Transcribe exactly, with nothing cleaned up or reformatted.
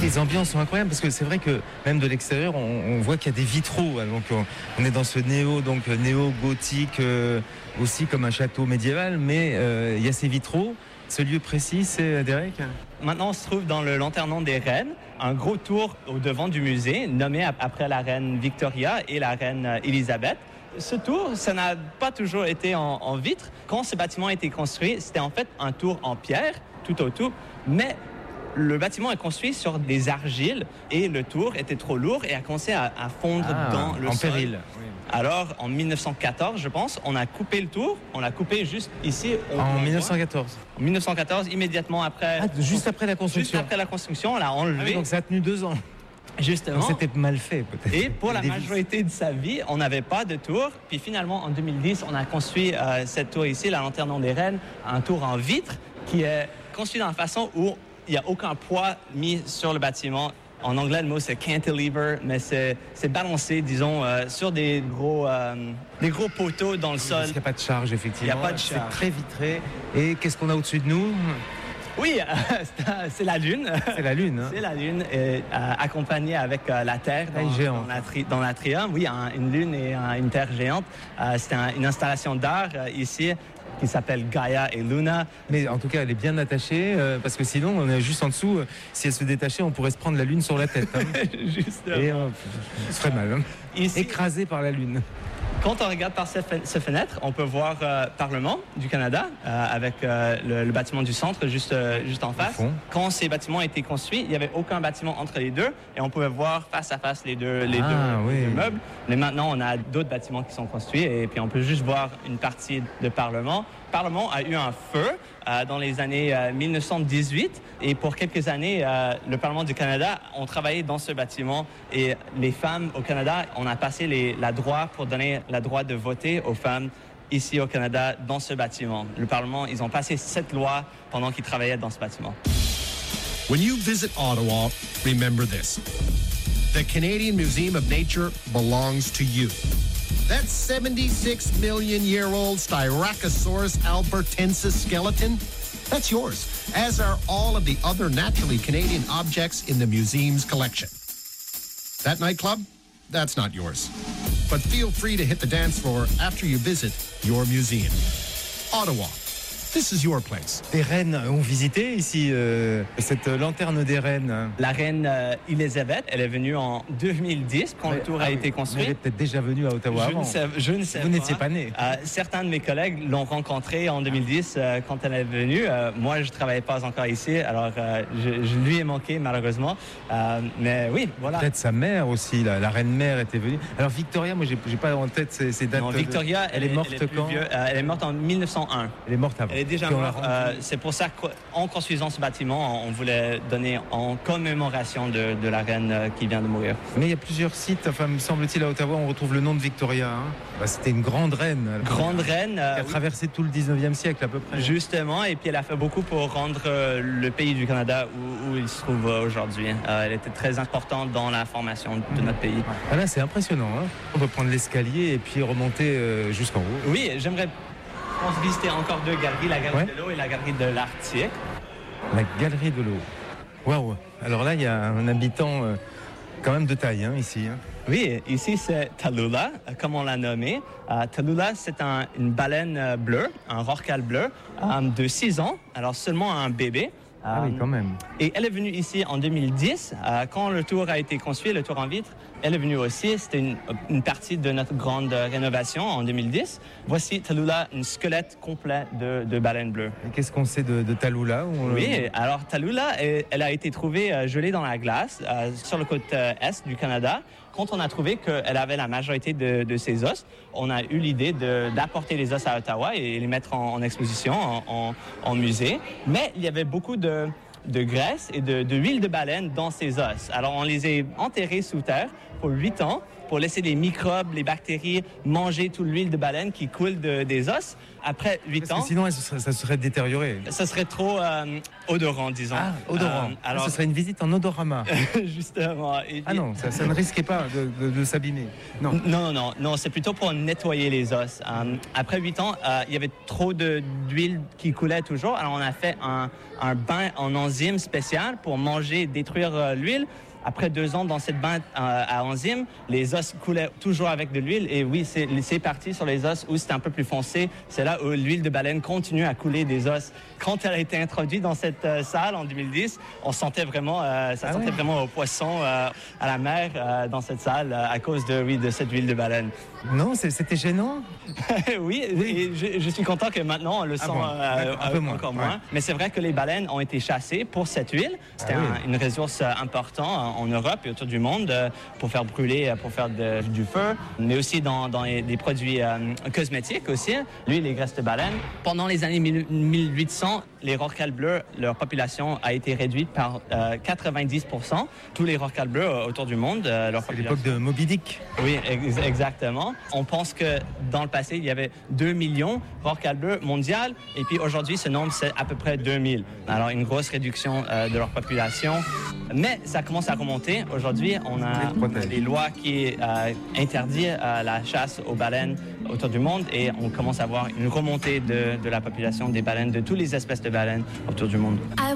Les ambiances sont incroyables parce que c'est vrai que même de l'extérieur, on, on voit qu'il y a des vitraux. Donc on, on est dans ce néo, donc néo-gothique, euh, aussi comme un château médiéval, mais euh, il y a ces vitraux. Ce lieu précis, c'est Derek? Maintenant, on se trouve dans le Lanternon des Reines, un gros tour au devant du musée, nommé après la reine Victoria et la reine Elisabeth. Ce tour, ça n'a pas toujours été en, en vitre. Quand ce bâtiment a été construit, c'était en fait un tour en pierre, tout autour, mais le bâtiment est construit sur des argiles et le tour était trop lourd et a commencé à, à fondre ah, dans le en sol. péril. Oui. Alors, en dix-neuf cent quatorze, je pense, on a coupé le tour. On l'a coupé juste ici. En dix-neuf cent quatorze. En dix-neuf cent quatorze, immédiatement après. Ah, juste après la construction. Juste après la construction, on l'a enlevé. Ah oui, donc ça a tenu deux ans. Justement. Donc c'était mal fait, peut-être. Et pour la majorité de sa vie, on n'avait pas de tour. Puis finalement, en deux mille dix, on a construit euh, cette tour ici, la Lanternon des Reines, un tour en vitre qui est construit dans la façon où il n'y a aucun poids mis sur le bâtiment. En anglais, le mot, c'est cantilever, mais c'est, c'est balancé, disons, euh, sur des gros, euh, des gros poteaux dans le oui, sol. Parce qu'il n'y a pas de charge, effectivement. Il n'y a pas de charge. C'est très vitré. Et qu'est-ce qu'on a au-dessus de nous? Oui, euh, c'est la Lune. C'est la Lune. Hein? C'est la Lune, et, euh, accompagnée avec euh, la Terre dans, dans, l'atri- dans l'atrium. Oui, un, une Lune et un, une Terre géante. Euh, c'est un, une installation d'art euh, ici qui s'appelle Gaia et Luna. Mais en tout cas, elle est bien attachée, euh, parce que sinon, on est juste en dessous. Euh, si elle se détachait, on pourrait se prendre la Lune sur la tête. Hein. Justement. Et euh, ce serait mal. Hein. Ici, écrasé par la Lune. Quand on regarde par cette fenêtre, on peut voir le euh, Parlement du Canada euh, avec euh, le, le bâtiment du centre juste, euh, juste en face. Quand ces bâtiments ont été construits, il n'y avait aucun bâtiment entre les deux et on pouvait voir face à face les deux, les ah, deux, oui. les deux meubles. Mais maintenant, on a d'autres bâtiments qui sont construits et puis on peut juste voir une partie de Parlement. Parlement a eu un feu euh, dans les années euh, dix-neuf cent dix-huit et pour quelques années, euh, le Parlement du Canada ont travaillé dans ce bâtiment et les femmes au Canada, on a passé les, la droit pour donner la droit de voter aux femmes ici au Canada dans ce bâtiment. Le Parlement, ils ont passé cette loi pendant qu'ils travaillaient dans ce bâtiment. When you visit Ottawa, remember this. The Canadian Museum of Nature belongs to you. That seventy-six million year old Styracosaurus albertensis skeleton, that's yours, as are all of the other naturally Canadian objects in the museum's collection. That nightclub, that's not yours. But feel free to hit the dance floor after you visit your museum. Ottawa, this is your place. Les reines ont visité ici euh, cette lanterne des reines. La reine euh, Elisabeth, elle est venue en deux mille dix quand mais, le tour ah a oui, été construit. Elle est peut-être déjà venue à Ottawa je avant. Ne sais, je ne sais Vous pas. n'étiez pas né. Euh, certains de mes collègues l'ont rencontrée en deux mille dix euh, quand elle est venue. Euh, moi, je ne travaillais pas encore ici, alors euh, je, je lui ai manqué malheureusement. Euh, mais oui, voilà. Peut-être sa mère aussi, la, la reine mère était venue. Alors Victoria, moi, j'ai, j'ai pas en tête ces, ces dates. Non, Victoria, de... elle, elle est morte elle est quand vieux, euh, Elle est morte en dix-neuf cent un. Elle est morte avant. Elle est déjà morte. Euh, c'est pour ça qu'en construisant ce bâtiment, on voulait donner en commémoration de, de la reine qui vient de mourir. Mais il y a plusieurs sites, enfin, me semble-t-il, à Ottawa, on retrouve le nom de Victoria. Hein. Bah, c'était une grande reine. Grande reine. Qui a euh, traversé oui. tout le dix-neuvième siècle à peu près. Justement, et puis elle a fait beaucoup pour rendre le pays du Canada où, où il se trouve aujourd'hui. Euh, elle était très importante dans la formation de mmh. notre pays. Ah là, c'est impressionnant. Hein. On peut prendre l'escalier et puis remonter euh, jusqu'en haut. Oui, j'aimerais on se visiter encore deux galeries, la galerie ouais. de l'eau et la galerie de l'Arctique. La galerie de l'eau. Waouh! Alors là, il y a un habitant euh, quand même de taille, hein, ici. Hein. Oui, ici c'est Tallulah, comme on l'a nommé. Uh, Tallulah, c'est un, une baleine euh, bleue, un rorqual bleu, euh, de six ans, alors seulement un bébé. Ah oui, quand même. Et elle est venue ici en deux mille dix, euh, quand le tour a été construit, le tour en vitre. Elle est venue aussi, c'était une, une partie de notre grande rénovation en deux mille dix. Voici Tallulah, un squelette complet de, de baleine bleue. Et qu'est-ce qu'on sait de, de Tallulah? Oui, alors Tallulah, elle, elle a été trouvée euh, gelée dans la glace euh, sur le côté euh, est du Canada. Quand on a trouvé qu'elle avait la majorité de, de ses os, on a eu l'idée de, d'apporter les os à Ottawa et les mettre en, en exposition, en, en, en musée. Mais il y avait beaucoup de, de graisse et de, de huile de baleine dans ces os. Alors on les a enterrés sous terre pour huit ans pour laisser les microbes, les bactéries manger toute l'huile de baleine qui coule de, des os. Après huit Parce ans, que sinon, ça serait, ça serait détérioré. ça serait trop euh, odorant, disons. Ah, odorant. Euh, alors, ce serait une visite en odorama. justement. Et, Ah non, ça, ça ne risquait pas de, de, de s'abîmer. Non. Non, non, non, c'est plutôt pour nettoyer les os. Euh, après huit ans, euh, il y avait trop de, d'huile qui coulait toujours. Alors, on a fait un, un bain en enzyme spécial pour manger et détruire euh, l'huile. Après deux ans dans cette bain euh, à enzymes, les os coulaient toujours avec de l'huile. Et oui, c'est, c'est parti sur les os où c'était un peu plus foncé. C'est là où l'huile de baleine continue à couler des os. Quand elle a été introduite dans cette euh, salle en deux mille dix, on sentait vraiment, euh, ça ah sentait ouais. vraiment au poisson, euh, à la mer euh, dans cette salle euh, à cause de, oui, de cette huile de baleine. Non, c'est, c'était gênant. oui, Oui. et je, je suis content que maintenant on le Ah sent bon, euh, un peu moins, encore ouais. moins. Mais c'est vrai que les baleines ont été chassées pour cette huile. C'était Ah oui. un- une ressource euh, importante en, en Europe et autour du monde euh, pour faire brûler, euh, pour faire de- du feu, mais aussi dans, dans les, des produits euh, cosmétiques aussi. L'huile et graisse de baleine. Pendant les années mille- mille huit cents, les rorquals bleus, leur population a été réduite par euh, quatre-vingt-dix pour cent. Tous les rorquals bleus euh, autour du monde, euh, leur C'est population. l'époque de Moby Dick. Oui, ex- exactement. On pense que dans le passé, il y avait deux millions de rorquals bleus mondial, et puis aujourd'hui, ce nombre, c'est à peu près deux mille. Alors, une grosse réduction euh, de leur population. Mais ça commence à remonter. Aujourd'hui, on a Les protège. des lois qui euh, interdisent euh, la chasse aux baleines autour du monde, et on commence à voir une remontée de, de la population des baleines, de toutes les espèces de baleines autour du monde.